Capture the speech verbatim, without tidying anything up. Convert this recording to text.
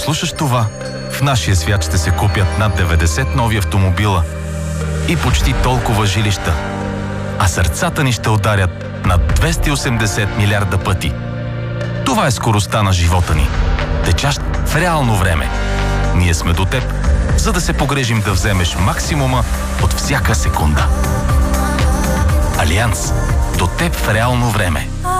слушаш това, в нашия свят ще се купят над деветдесет нови автомобила и почти толкова жилища, а сърцата ни ще ударят над двеста и осемдесет милиарда пъти. Това е скоростта на живота ни, течащ в реално време. Ние сме до теб, за да се погрежим да вземеш максимума от всяка секунда. Алианс. До теб в реално време.